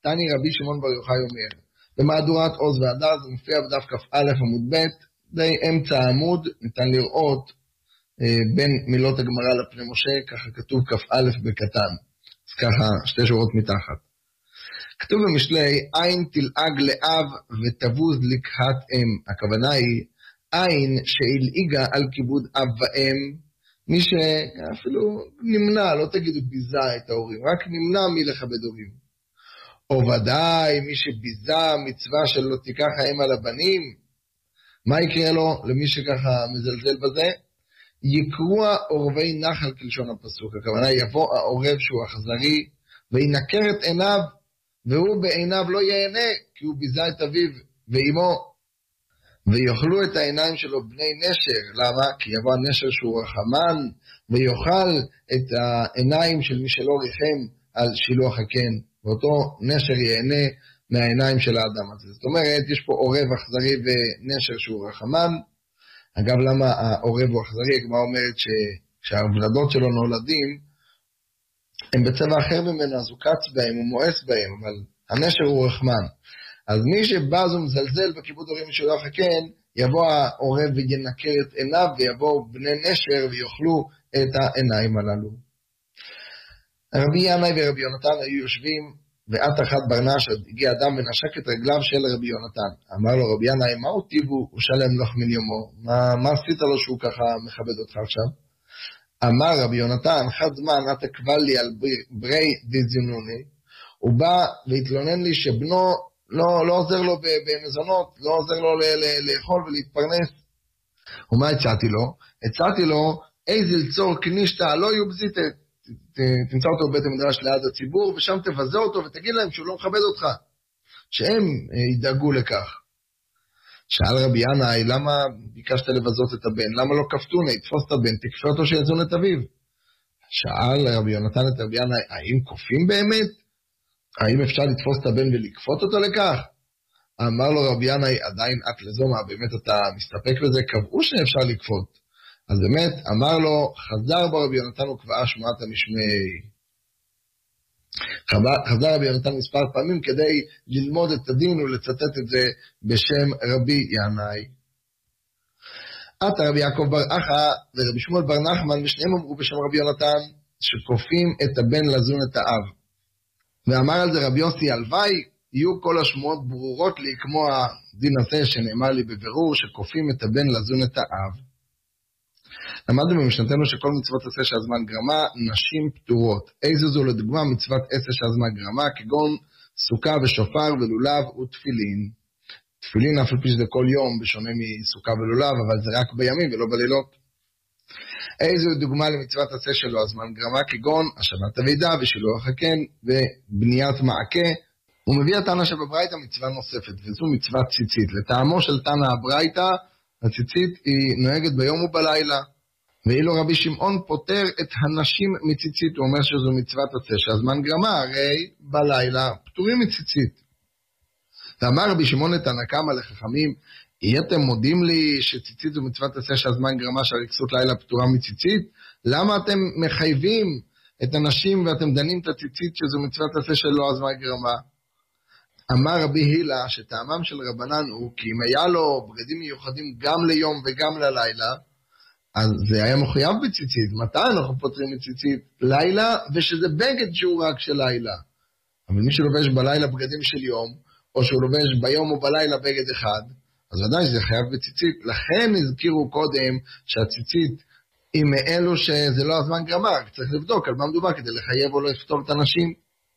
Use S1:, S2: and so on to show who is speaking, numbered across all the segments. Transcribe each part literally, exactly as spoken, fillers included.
S1: תני רבי שמעון בר יוחאי אומר, במהדורת עוז והדר, זה מופיע בדף כ"א עמוד ב', די אמצע העמוד, ניתן לראות אה, בין מילות הגמרא לפני משה, ככה כתוב כ"א בקטן, אז ככה שתי שורות מתחת. כתוב במשלי, עין תלעג לאב ותבוז לקהת אם, הכוונה היא, עין שהלעיגה על כיבוד אב ואם, מי שאפילו נמנע, לא תגידו ביזה את ההורים, רק נמנע מלכבד הורים. או ודאי, מי שביזה מצווה שלא תיקח האם על הבנים, מה יקרה לו למי שככה מזלזל בזה? יקרוע עורבי נחל כלשון הפסוק, הכוונה יבוא העורב שהוא אכזרי, וינקר את עיניו, והוא בעיניו לא ייהנה, כי הוא ביזה את אביו ואימו. ויאכלו את העיניים שלו בני נשר, למה? כי יבוא הנשר שהוא רחמן, ויאכל את העיניים של מי שלא ריחם על שילוח הקן, ואותו נשר ייהנה מהעיניים של האדם הזה. זאת אומרת, יש פה עורב אכזרי ונשר שהוא רחמן. אגב, למה העורב הוא אכזרי? הגמרא אומרת שהוולדות שלו נולדים, הם בצבע אחר ממנו, אז הוא קץ בהם, הוא מואס בהם, אבל הנשר הוא רחמן. אז מי שבאז ומזלזל בכיבוד הורים ושילוח הקן, יבוא העורב וינקר את עיניו, ויבואו בני נשר ויאכלו את העיניים הללו. רבי ינאי ורבי יונתן היו יושבים, ועת אחת ברנש, הגיע אדם ונשק את רגליו של רבי יונתן. אמר לו רבי ינאי, מה הוא טיבו? הוא שלם לך מן יומו. מה, מה עשית לו שהוא ככה מכבד אותך עכשיו? אמר רבי יונתן, חד זמן אתה קבל לי על ברי דזינוני, הוא בא והתלונן לי שבנו לא, לא עוזר לו במזונות, לא עוזר לו לאכול ולהתפרנס. ומה הצעתי לו? הצעתי לו, איזה לצור כנישתא לא יובזית, תמצא אותו בבית המדרש ליד הציבור, ושם תבזה אותו ותגיד להם שהוא לא מכבד אותך, שהם ידאגו לכך. שאל רבי ינאי, למה ביקשת לבזות את הבן? למה לא כפתוני? תפוס את הבן, תקפה אותו שיזון את אביו. שאל רבי יונתן את רבי ינאי, האם כופים באמת? האם אפשר לתפוס את הבן ולקפות אותו לכך? אמר לו רבי ינאי, עדיין את לזומה, באמת אתה מסתפק בזה? קבעו שאפשר לקפות. אז באמת אמר לו, חזר בו רבי יונתן וקבעה שמועת המשמי. חזר רבי יונתן מספר פעמים כדי ללמוד את הדין ולצטט את זה בשם רבי ינאי. עתה רבי יעקב בר אחא ורבי שמואל בר נחמן, ושניהם אמרו בשם רבי יונתן, שכופים את הבן לזון את האב. ואמר על זה רבי יוסי, הלוואי יהיו כל השמועות ברורות לי, כמו הדין הזה שנאמר לי בבירור, שכופים את הבן לזון את האב. למדנו במשנתנו שכל מצוות עשה שהזמן גרמה, נשים פטורות. איזו זו לדוגמה מצוות עשה שהזמן גרמה, כגון סוכה ושופר ולולב ותפילין. תפילין אף על פי שזה כל יום, בשונה מסוכה ולולב, אבל זה רק בימים ולא בלילות. איזו דוגמה למצוות עשה שלו הזמן גרמה, כגון השבת אבידה ושילוח הקן ובניית מעקה. הוא מביא התנא שבברייתא מצווה נוספת, וזו מצוות ציצית. לטעמו של תנא הברייתא, הציצית היא נוהגת ביום ובלילה. ואילו רבי שמעון פותר את הנשים מציצית, הוא אומר שזו מצוות עשה שהזמן גרמה, הרי בלילה פטורים מציצית. ואמר רבי שמעון את הנקמה לחכמים, אתם מודים לי שציצית זו מצוות עשה שהזמן גרמה, שהרקסות לילה פטורה מציצית? למה אתם מחייבים את הנשים ואתם דנים את הציצית שזו מצוות עשה שלא הזמן גרמה? אמר רבי הילה שטעמם של רבנן הוא כי אם היה לו בגדים מיוחדים גם ליום וגם ללילה, אז זה היה מחויב בציצית. מתי אנחנו פותרים מציצית? לילה, ושזה בגד שהוא רק של לילה. אבל מי שלובש בלילה בגדים של יום, או שהוא לובש ביום או בלילה בגד אחד, אז ודאי שזה חייב בציצית. לכן הזכירו קודם שהציצית היא מאלו שזה לא הזמן גרמה, צריך לבדוק על מה מדובר כדי לחייב או לא לפתור את הנשים.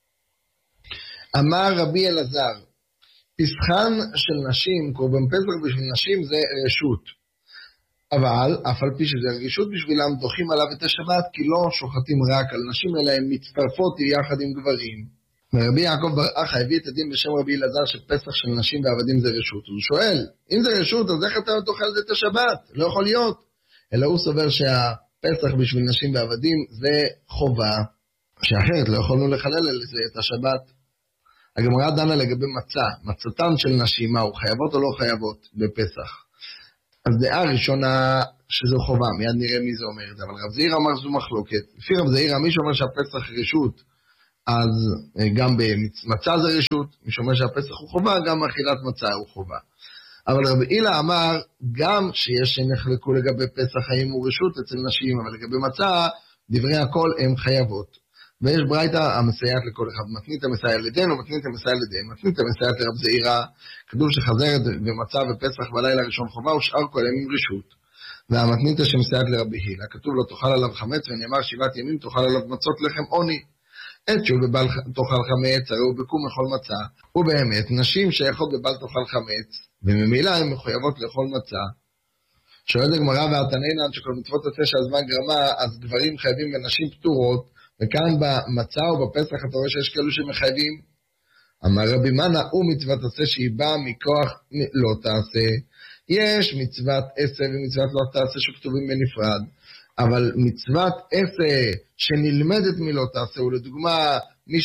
S1: אמר רבי אלעזר, פסחן של נשים, קורבן פסח בשביל נשים זה רשות. אבל אף על פי שזה רגישות בשבילם, דוחים עליו את השבת, כי לא שוחטים רק על נשים, אלא הן מצטרפות יחד עם גברים. ורבי יעקב בר אחא הביא את הדין בשם רבי אלעזר שפסח של נשים ועבדים זה רשות. הוא שואל, אם זה רשות, אז איך אתה תאכל את השבת? לא יכול להיות. אלא הוא סובר שהפסח בשביל נשים ועבדים זה חובה, שאחרת לא יכולנו לחלל על זה את השבת. הגמרא דנה לגבי מצה, מצתן של נשים, מהו, חייבות או לא חייבות בפסח? אז דעה ראשונה שזו חובה, מיד נראה מי זה אומר את זה, אבל רב זעיר אמר זו מחלוקת. לפי רב זעיר, מי שאומר שהפסח רשות, אז גם במצה זה רשות, משום שהפסח הוא חובה, גם אכילת מצה הוא חובה. אבל רבי הילה אמר, גם שיש שנחלקו לגבי פסח האם הוא רשות אצל נשים, אבל לגבי מצה, דברי הכל הם חייבות. ויש ברייתא המסייעת לכל אחד, מתנית המסייעת לדין, ומתנית המסייעת לדין, מתנית המסייעת לרב זעירא, כתוב שחזרת במצה ופסח בלילה ראשון חובה, ושאר כל ימים רשות. והמתנית שמסייעת לרבי הילה, כתוב לו תאכל עליו חמץ, ונאמר שבעת ימים תאכל עליו מצות לחם עוני. עת שהוא בבל תאכל חמץ, הרי הוא בקום לאכול מצה, ובאמת נשים שייכות בבל תאכל חמץ, וממילא הן מחויבות לאכול מצה. שואלת הגמרא והתנינן שכל מצוות עשה שהזמן גרמה, אז גברים חייבים ונשים פטורות, וכאן במצה או בפסח אתה רואה שיש כאלו שמחייבים. אמר רבי מנה, הוא מצוות עשה שהיא באה מכוח לא תעשה. יש מצוות עשה ומצוות לא תעשה שכתובים בנפרד, אבל מצוות עשה שנלמדת מלא תעשה, ולדוגמה מי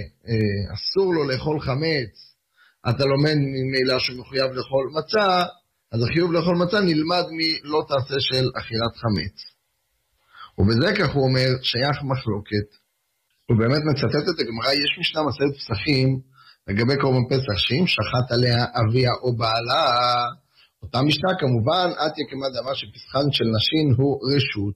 S1: שאסור לו לאכול חמץ, אתה לומד ממילה שהוא מחויב לאכול מצה, אז החיוב לאכול מצה נלמד מלא תעשה של אכילת חמץ. ובזה כך הוא אומר, שייך מחלוקת. הוא באמת מצטט את הגמרא, יש משנה מסכת פסחים, לגבי קורבן פסח, שאם שחט עליה אביה או בעלה, אותה משנה כמובן, עד יקמה דבר שפסחן של נשים הוא רשות.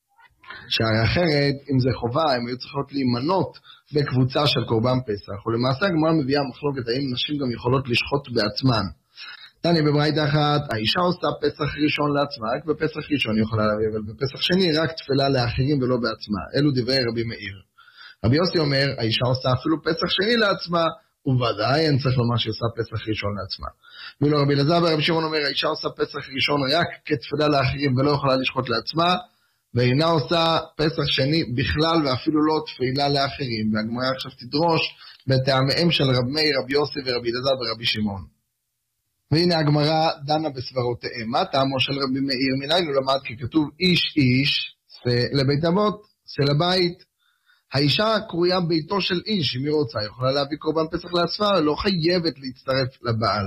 S1: שהרי אחרת, אם זה חובה, הם היו צריכות להימנות בקבוצה של קורבן פסח. ולמעשה הגמרא מביאה מחלוקת, האם נשים גם יכולות לשחוט בעצמן. תני בברייתא אחת, האישה עושה פסח ראשון לעצמה, רק בפסח ראשון יכולה להביא, אבל בפסח שני רק תפלה לאחרים ולא בעצמה. אלו דברי רבי מאיר. רבי יוסי אומר, האישה עושה אפילו פסח שני לעצמה, ובוודאי אין צריך לומר שהיא עושה פסח ראשון לעצמה. ואילו רבי אלעזר ורבי שמעון אומר, האישה עושה פסח ראשון רק כתפילה לאחרים ולא יכולה לשחוט לעצמה, ואינה עושה פסח שני בכלל ואפילו לא תפילה לאחרים. והגמרא עכשיו תדרוש בטעמיהם של רבי מאיר, רבי יוסי ורבי אלעזר ורבי שמעון. והנה הגמרא דנה בסברותיהם. מה טעמו של רבי מאיר? מניין הוא למד כי כתוב איש איש, לבית אבות, זה לבית. האישה קרויה ביתו של איש, אם היא רוצה, יכולה להביא קורבן פסח לעצמה, לא חייבת להצטרף לבעל.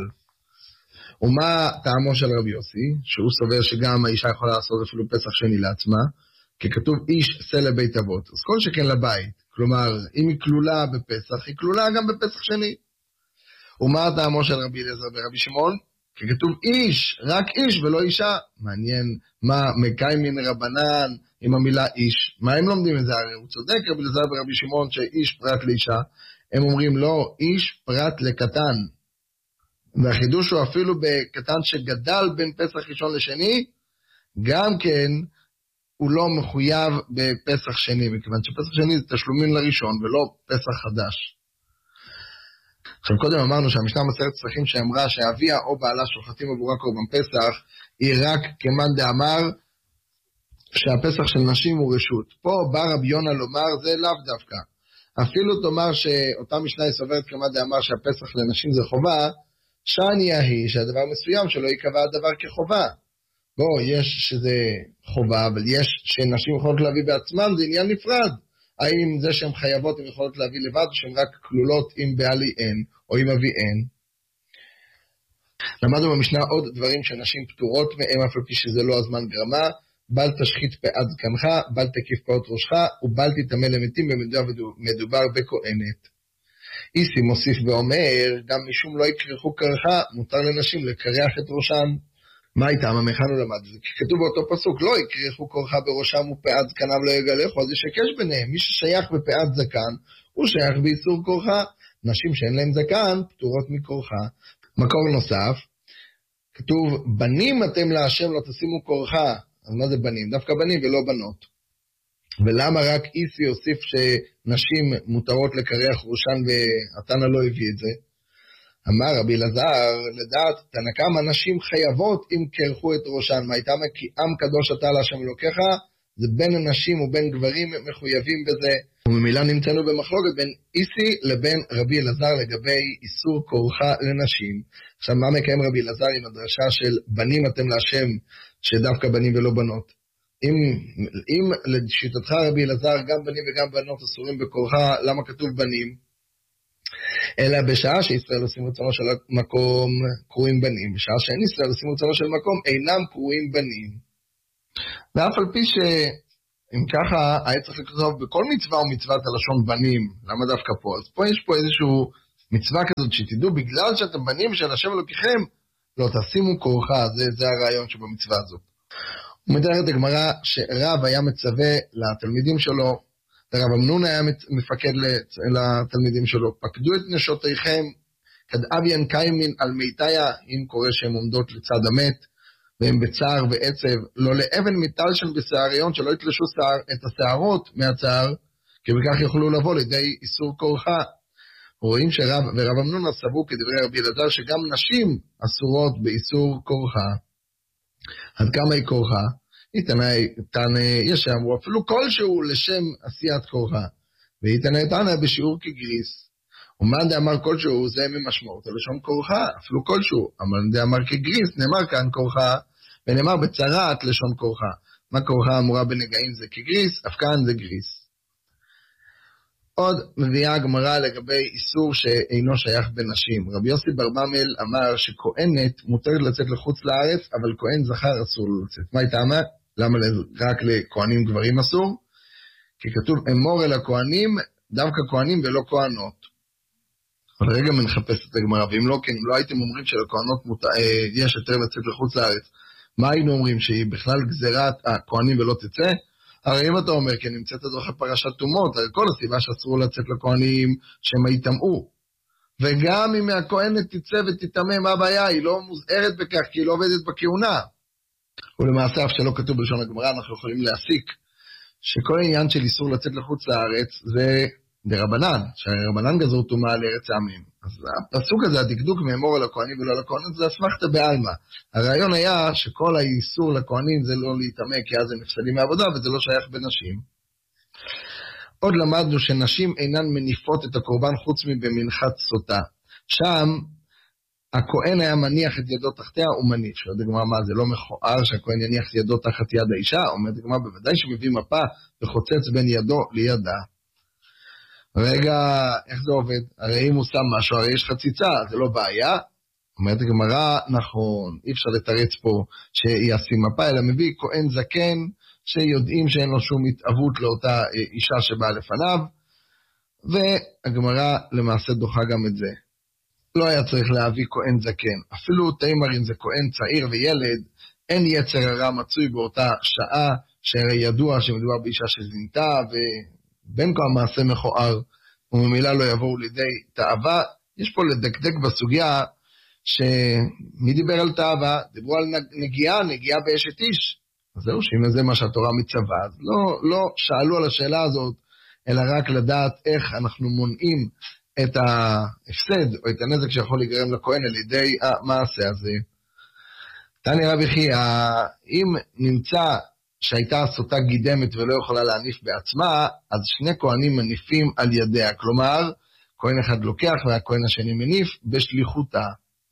S1: ומה טעמו של רבי יוסי? שהוא סובר שגם האישה יכולה לעשות אפילו פסח שני לעצמה, כי כתוב איש עשה לבית אבות. אז כל שכן לבית, כלומר, אם היא כלולה בפסח, היא כלולה גם בפסח שני. ומה טעמו של רבי אליעזר ורבי שמעון? כי כתוב איש, רק איש ולא אישה. מעניין, מה מקיימין רבנן עם המילה איש? מה הם לומדים את זה? הרי הוא צודק רבי אליעזר ורבי שמעון שאיש פרט לאישה. הם אומרים לא, איש פרט לקטן. והחידוש הוא אפילו בקטן שגדל בין פסח ראשון לשני, גם כן הוא לא מחויב בפסח שני, מכיוון שפסח שני זה תשלומים לראשון ולא פסח חדש. עכשיו קודם אמרנו שהמשנה מסכת פסחים שאמרה שאביה או בעלה שוחטים עבורה קורבן פסח, היא רק כמאן דאמר שהפסח של נשים הוא רשות. פה בא רבי יונה לומר זה לאו דווקא. אפילו תאמר שאותה משנה היא סוברת כמאן דאמר שהפסח לנשים זה חובה, שעניה היא שהדבר מסוים שלא יקבע הדבר כחובה. בוא, יש שזה חובה, אבל יש שנשים יכולות להביא בעצמן, זה עניין נפרד. האם זה שהן חייבות הן יכולות להביא לבד, או שהן רק כלולות עם בעלי אין, או עם אבי אין. למדנו במשנה עוד דברים שנשים פטורות מהם, אף על פי שזה לא הזמן גרמה, בל תשחית פאת זקנך, בל תקיף פאות ראשך, ובל תטמא למתים במדובר בכהנת. איסי מוסיף ואומר, גם משום לא יקרחו קרחה, מותר לנשים לקרח את ראשן. מה איתם? המכאן הוא למד? כי כתוב באותו פסוק, לא יקרחו קרחה בראשם ופאת זקניו לא יגלחו, אז יש הקש ביניהם. מי ששייך בפאת זקן, הוא שייך באיסור קרחה. נשים שאין להם זקן, פטורות מקרחה. מקור נוסף, כתוב, בנים אתם להשם לא תשימו קרחה. אז מה זה בנים? דווקא בנים ולא בנות. ולמה רק איסי הוסיף שנשים מותרות לקרח ראשן והתנא לא הביא את זה? אמר רבי אלעזר, לדעת תנא קמא נשים חייבות אם קרחו את ראשן. מה הייתה כי עם קדוש אתה להשם אלוקיך, זה בין הנשים ובין גברים מחויבים בזה. וממילא נמצאנו במחלוקת בין איסי לבין רבי אלעזר לגבי איסור קרחה לנשים. עכשיו מה מקיים רבי אלעזר עם הדרשה של בנים אתם להשם, שדווקא בנים ולא בנות? אם, אם לשיטתך רבי אלעזר גם בנים וגם בנות אסורים בקרחה, למה כתוב בנים? אלא בשעה שישראל עושים רצונו של מקום קרואים בנים, בשעה שאין ישראל עושים רצונו של מקום אינם קרואים בנים. ואף על פי אם ככה, היה צריך לכתוב בכל מצווה ומצוות הלשון בנים, למה דווקא פה? אז פה יש פה איזשהו מצווה כזאת שתדעו, בגלל שאתם בנים של השם אלוקיכם, לא תשימו כורחה, זה, זה הרעיון שבמצווה הזאת. הוא מתאר את הגמרא שרב היה מצווה לתלמידים שלו, ורב אמנון היה מפקד לתלמידים שלו, פקדו את נשותיכם, כד אביין קיימין על מיתיה, אם קורה שהן עומדות לצד המת, והם בצער ועצב, לא לאבן מטלשן בשעריון, שלא יתלשו שער, את השערות מהצער, כי בכך יוכלו לבוא לידי איסור כורחה. רואים שרב ורב אמנון סברו כדברי רבי אלעזר, שגם נשים אסורות באיסור כורחה. עד כמה היא כורחה? יש שאמרו אפילו כלשהו לשם עשיית כורחה, ואיתנה איתנה בשיעור כגריס. ומה דאמר כלשהו זה ממשמעות הלשון כורחה, אפילו כלשהו, אבל דאמר כגריס, נאמר כאן כורחה, ונאמר בצרת לשון כורחה. מה כורחה אמורה בנגעים זה כגריס, אף כאן זה גריס. עוד מביאה הגמרא לגבי איסור שאינו שייך בנשים. רבי יוסי בר ממל אמר שכהנת מותרת לצאת לחוץ לארץ, אבל כהן זכר אסור לצאת. מה הייתה אמרה? למה רק לכהנים גברים אסור? כי כתוב אמור אל הכהנים, דווקא כהנים ולא כהנות. אבל רגע מנחפש את הגמרא, ואם לא כן, אם לא הייתם אומרים שלכהנות מות... יש יותר לצאת לחוץ לארץ, מה היינו אומרים? שהיא בכלל גזירת הכהנים ולא תצא? הרי אם אתה אומר, כי נמצאת דרך פרשת תומות, הרי כל הסיבה שאסרו לצאת לכהנים שהם יטמאו. וגם אם הכהנת תצא ותטמא, מה הבעיה? היא לא מוזהרת בכך, כי היא לא עובדת בכהונה. ולמעשה, אף שלא כתוב בלשון הגמרא, אנחנו יכולים להסיק שכל העניין של איסור לצאת לחוץ לארץ זה דרבנן, שהרבנן גזרו טומאה לארץ העמים. אז הפסוק הזה, הדקדוק מאמור על הכהנים ולא על הכהנות, זה אסמכתא בעלמא. הרעיון היה שכל האיסור לכהנים זה לא להתאמה, כי אז הם נפסלים מעבודה, וזה לא שייך בנשים. עוד למדנו שנשים אינן מניפות את הקורבן חוץ מבמנחת סוטה. שם הכהן היה מניח את ידו תחתיה ומניף. שואלת הגמרא מה, זה לא מכוער שהכהן יניח את ידו תחת יד האישה? אומרת הגמרא בוודאי שמביא מפה וחוצץ בין ידו לידה. רגע, איך זה עובד? הרי אם הוא שם משהו, הרי יש חציצה, זה לא בעיה. אומרת הגמרא, נכון, אי אפשר לתרץ פה שישים מפה, אלא מביא כהן זקן, שיודעים שאין לו שום התאבות לאותה אישה שבאה לפניו, והגמרא למעשה דוחה גם את זה. לא היה צריך להביא כהן זקן, אפילו תימר אם זה כהן צעיר וילד, אין יצר הרע מצוי באותה שעה, שהרי ידוע שמדובר באישה שזינתה, ובין כה המעשה מכוער, וממילא לא יבואו לידי תאווה. יש פה לדקדק בסוגיה, שמי דיבר על תאווה? דיברו על נגיעה, נגיעה באשת איש. אז זהו, שאם זה מה שהתורה מצווה, אז לא, לא שאלו על השאלה הזאת, אלא רק לדעת איך אנחנו מונעים את ההפסד, או את הנזק שיכול להיגרם לכהן על ידי המעשה הזה. תני רבי חייא, אם נמצא שהייתה סוטה גידמת ולא יכולה להניף בעצמה, אז שני כהנים מניפים על ידיה, כלומר, כהן אחד לוקח והכהן השני מניף בשליחותה.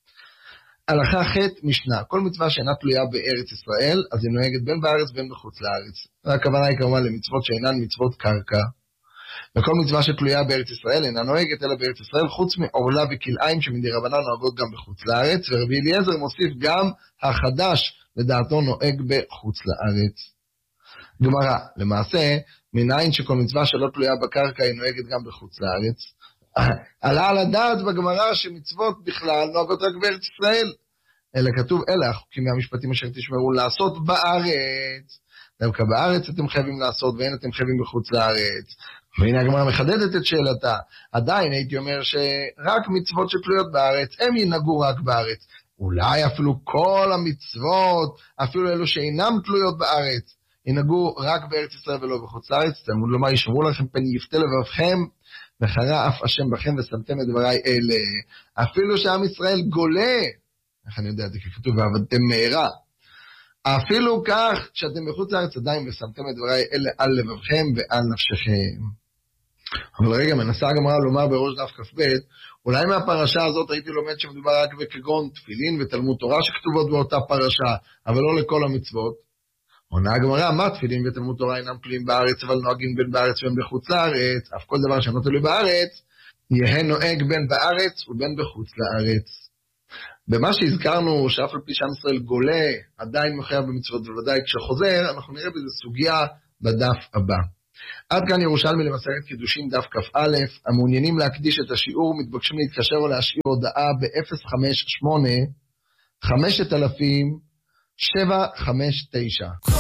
S1: הלכה ח' משנה, כל מצווה שאינה תלויה בארץ ישראל, אז היא נוהגת בין בארץ בין בחוץ לארץ. הכוונה היא כמובן למצוות שאינן מצוות קרקע. וכל מצווה שתלויה בארץ ישראל אינה נוהגת אלא בארץ ישראל, חוץ מעורלה וכלאיים שמדי רבנן נוהגות גם בחוץ לארץ, ורבי אליעזר מוסיף גם החדש לדעתו נוהג בחוץ לארץ. גמרא, למעשה, מניין שכל מצווה שלא תלויה בקרקע היא נוהגת גם בחוץ לארץ. עלה על הדעת בגמרא שמצוות בכלל נוהגות רק בארץ ישראל, אלא כתוב אלה החוקים מהמשפטים אשר תשמרו לעשות בארץ. דווקא בארץ אתם חייבים לעשות ואין אתם חייבים בחוץ לארץ. והנה הגמרא מחדדת את שאלתה. עדיין הייתי אומר שרק מצוות שתלויות בארץ הם ינהגו רק בארץ. אולי אפילו כל המצוות, אפילו אלו שאינם תלויות בארץ, ינהגו רק בארץ ישראל ולא בחוץ לארץ. תלמוד לומר ישמרו לכם פן יפתה לבבכם וחרה אף השם בכם ושמתם את דבריי אלה. אפילו שעם ישראל גולה, איך אני יודע את זה ככתוב ועבדתם מהרה, אפילו כך שאתם בחוץ לארץ עדיין ושמתם את דבריי אלה על לבבכם ועל נפשכם. אבל רגע, מנסה הגמרא לומר בראש דף כ"ב, אולי מהפרשה הזאת הייתי לומד שמדובר רק בכגון תפילין ותלמוד תורה שכתובות באותה פרשה, אבל לא לכל המצוות. עונה הגמרא, מה תפילין ותלמוד תורה אינם תלויים בארץ, אבל נוהגים בין בארץ ובין בחוץ לארץ, אף כל דבר שאינו תלוי בארץ, יהיה נוהג בין בארץ ובין בחוץ לארץ. במה שהזכרנו, שאף על פי שעם ישראל גולה, עדיין מחויב במצוות, ובוודאי כשחוזר, אנחנו נראה בזה סוגיה בדף הבא. עד כאן ירושלמי למסכת קידושין דף כ"א. המעוניינים להקדיש את השיעור מתבקשים להתקשר או להשאיר הודעה ב-אפס חמש שמונה חמשת אלפים שבע חמש תשע.